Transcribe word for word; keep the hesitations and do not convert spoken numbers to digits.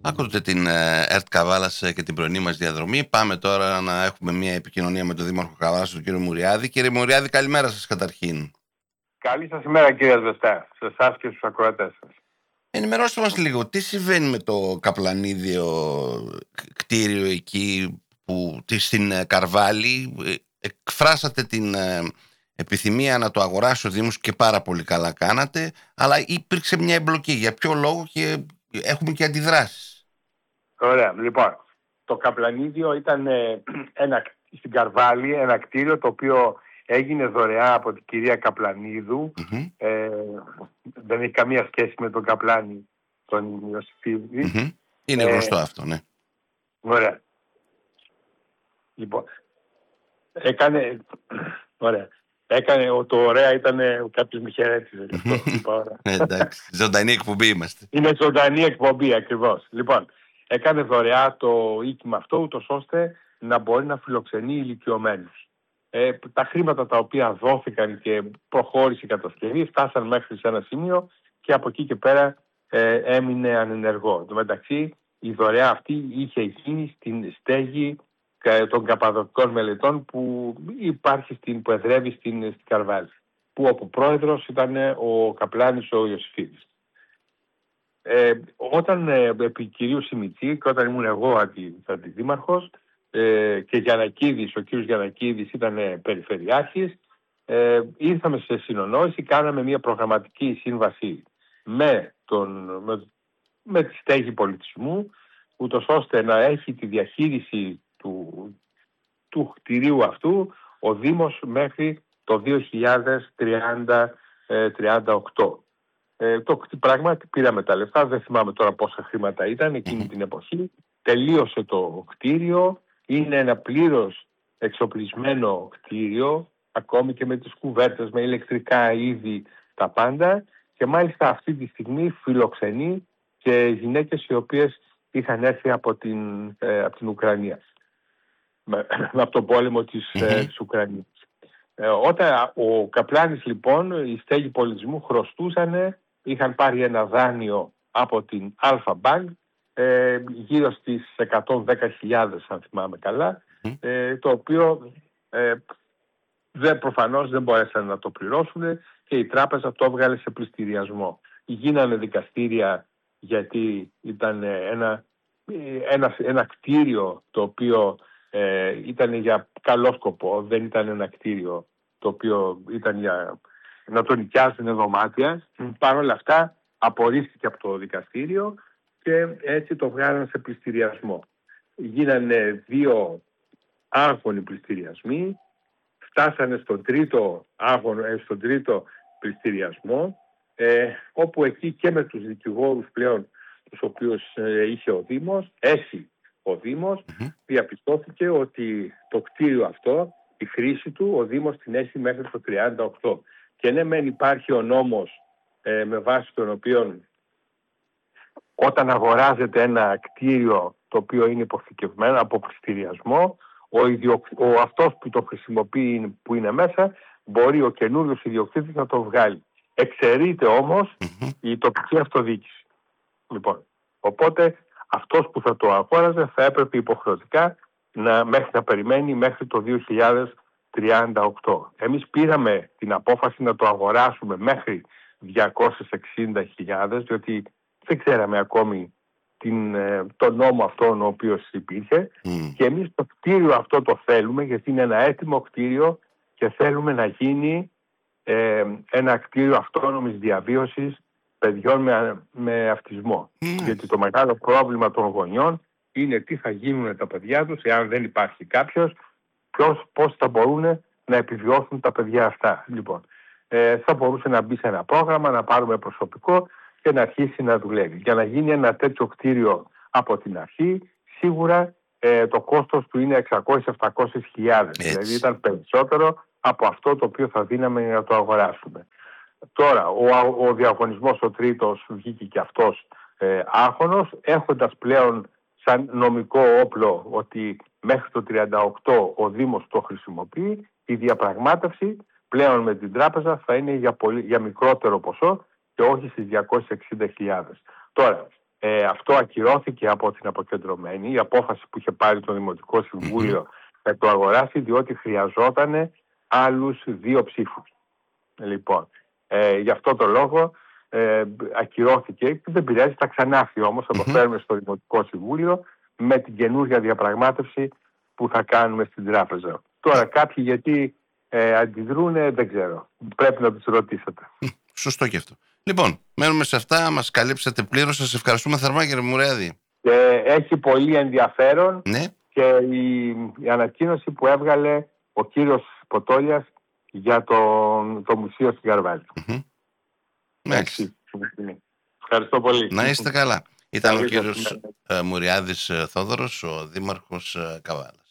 Άκουτε την ε, ΕΡΤ Καβάλας ε, και την πρωινή μας διαδρομή. Πάμε τώρα να έχουμε μια επικοινωνία με τον Δήμαρχο Καβάλας, τον κύριο Μουριάδη. Κύριε Μουριάδη, καλημέρα σας καταρχήν. Καλή σας ημέρα, κύριε Σβεστά, σε εσάς και στους ακροατές σας. Ενημερώστε μας λίγο, τι συμβαίνει με το καπλανίδιο κτίριο εκεί που, στην ε, Καρβάλη. Ε, εκφράσατε την ε, επιθυμία να το αγοράσει ο Δήμος και πάρα πολύ καλά κάνατε, αλλά υπήρξε μια εμπλοκή. Για ποιο λόγο? Και έχουμε και αντιδράσεις. Ωραία, λοιπόν, το καπλανίδιο ήταν ε, ένα, στην Καρβάλη, ένα κτίριο το οποίο έγινε δωρεά από την κυρία Καπλανίδου. Mm-hmm. Ε, δεν έχει καμία σχέση με τον Καπλάνη, τον Ιωσήφιδη. Mm-hmm. Είναι ε, γνωστό αυτό, ναι. Ωραία. Λοιπόν, έκανε, ωραία. Έκανε, το ωραία ήταν κάποιος με χαιρέτησε. Εντάξει, ζωντανή εκπομπή είμαστε. Είναι ζωντανή εκπομπή ακριβώς. Λοιπόν, έκανε δωρεά το οίκημα αυτό, ούτως ώστε να μπορεί να φιλοξενεί ηλικιωμένους. Ε, τα χρήματα τα οποία δόθηκαν και προχώρησε η κατασκευή φτάσαν μέχρι σε ένα σημείο και από εκεί και πέρα ε, έμεινε ανενεργό. Εν τω μεταξύ, η δωρεά αυτή είχε γίνει στην στέγη των καπαδοκικών μελετών που υπάρχει στην, που εδρεύει στην, στην Καρβάλη, που όπου πρόεδρος ήταν ο καπλάνης ο Ιωσήφιδης. Ε, όταν ε, επί κυρίου Σιμιτσί και όταν ήμουν εγώ αντι, αντιδήμαρχος ε, και Γιαννακίδης, ο κύριος Γιαννακίδης ήταν ε, περιφερειάρχης, ε, ήρθαμε σε συνονόηση, κάναμε μια προγραμματική σύμβαση με, τον, με, με τη στέγη πολιτισμού, ούτως ώστε να έχει τη διαχείριση του, του κτηρίου αυτού ο Δήμος μέχρι το δύο χιλιάδες τριάντα τριάντα οκτώ. Ε, το πράγματι πήραμε τα λεφτά, δεν θυμάμαι τώρα πόσα χρήματα ήταν εκείνη την εποχή. Τελείωσε το κτίριο, είναι ένα πλήρως εξοπλισμένο κτίριο, ακόμη και με τις κουβέρτες, με ηλεκτρικά είδη, τα πάντα, και μάλιστα αυτή τη στιγμή φιλοξενεί και γυναίκες οι οποίες είχαν έρθει από την, ε, από την Ουκρανία, με, από τον πόλεμο της, mm-hmm. ε, της Ουκρανίας. Ε, όταν ο Καπλάνης λοιπόν, οι στέγη πολιτισμού χρωστούσανε, είχαν πάρει ένα δάνειο από την Αλφα Bank ε, γύρω στις εκατόν δέκα χιλιάδες αν θυμάμαι καλά, mm. ε, το οποίο ε, δεν, προφανώς δεν μπορέσαν να το πληρώσουν και η τράπεζα το έβγαλε σε πληστηριασμό. Γίνανε δικαστήρια γιατί ήταν ένα, ένα, ένα κτίριο το οποίο ε, ήταν για καλό σκοπό, δεν ήταν ένα κτίριο το οποίο ήταν για να το νοικιάζουν δωμάτια. Mm. Παρ' όλα αυτά απορρίφθηκε από το δικαστήριο και έτσι το βγάλαν σε πληστηριασμό. Γίνανε δύο άγωνοι πληστηριασμοί, φτάσανε στον τρίτο άγωνο, στον τρίτο πληστηριασμό, ε, όπου εκεί και με τους δικηγόρους πλέον τους οποίους ε, είχε ο Δήμος, έσυ ο Δήμος, mm-hmm. διαπιστώθηκε ότι το κτίριο αυτό, η χρήση του, ο Δήμος την έχει μέχρι το τριάντα οκτώ. Και ναι, μεν υπάρχει ο νόμος ε, με βάση τον οποίο όταν αγοράζεται ένα κτίριο το οποίο είναι υποθηκευμένο από πληστηριασμό, ο, ιδιοκ... ο αυτός που το χρησιμοποιεί, που είναι μέσα, μπορεί ο καινούριος ιδιοκτήτης να το βγάλει. Εξαιρείται όμως mm-hmm. η τοπική αυτοδιοίκηση. Λοιπόν, οπότε αυτός που θα το αγόραζε θα έπρεπε υποχρεωτικά να, μέχρι να περιμένει μέχρι το δύο χιλιάδες τριάντα οκτώ. Εμείς πήραμε την απόφαση να το αγοράσουμε μέχρι διακόσιες εξήντα χιλιάδες, διότι δεν ξέραμε ακόμη την, τον νόμο αυτόν ο οποίος υπήρχε mm. και εμείς το κτίριο αυτό το θέλουμε γιατί είναι ένα έτοιμο κτίριο και θέλουμε να γίνει ε, ένα κτίριο αυτόνομης διαβίωσης παιδιών με, με αυτισμό. Mm. Γιατί το μεγάλο πρόβλημα των γονιών είναι τι θα γίνουν τα παιδιά τους εάν δεν υπάρχει κάποιος, ποιος, πώς θα μπορούν να επιβιώσουν τα παιδιά αυτά. Λοιπόν, ε, θα μπορούσε να μπει σε ένα πρόγραμμα, να πάρουμε προσωπικό και να αρχίσει να δουλεύει. Για να γίνει ένα τέτοιο κτίριο από την αρχή, σίγουρα ε, το κόστος του είναι εξακόσιες με επτακόσιες χιλιάδες. Δηλαδή ήταν περισσότερο από αυτό το οποίο θα δίναμε να το αγοράσουμε. Τώρα, ο, ο διαγωνισμός ο τρίτος βγήκε και αυτός ε, άχωνος, έχοντας πλέον σαν νομικό όπλο ότι μέχρι το τριάντα οκτώ ο Δήμος το χρησιμοποιεί, η διαπραγμάτευση πλέον με την τράπεζα θα είναι για, πολύ, για μικρότερο ποσό και όχι στις διακόσιες εξήντα χιλιάδες. Τώρα, Ε, αυτό ακυρώθηκε από την αποκεντρωμένη, η απόφαση που είχε πάρει το Δημοτικό Συμβούλιο να το αγοράσει, διότι χρειαζόταν άλλους δύο ψήφους. Λοιπόν, ε, γι' αυτό το λόγο ε, ακυρώθηκε, δεν πειράζει, θα ξανάρθει όμως, θα το φέρουμε στο Δημοτικό Συμβούλιο με την καινούργια διαπραγμάτευση που θα κάνουμε στην τράπεζα. Τώρα κάποιοι γιατί ε, αντιδρούν, δεν ξέρω. Πρέπει να τους ρωτήσετε. Σωστό και αυτό. Λοιπόν, μένουμε σε αυτά, μας καλύψατε πλήρως. Σας ευχαριστούμε θερμά, κύριε Μουριάδη. Ε, έχει πολύ ενδιαφέρον, ναι. και η, η ανακοίνωση που έβγαλε ο κύριος Ποτόλιας για το, το μουσείο στην Καρβάλη. Mm-hmm. Εντάξει. Ευχαριστώ πολύ. Να είστε καλά. Ήταν ο κύριος Μουριάδης Θόδωρος, ο δήμαρχος Καβάλα.